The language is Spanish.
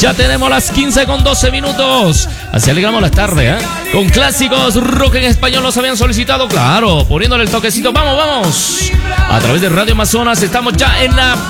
Ya tenemos las 15:12. Así alegramos la tarde, con clásicos rock en español. Nos habían solicitado, claro, poniéndole el toquecito. Vamos. A través de Radio Amazonas estamos ya en la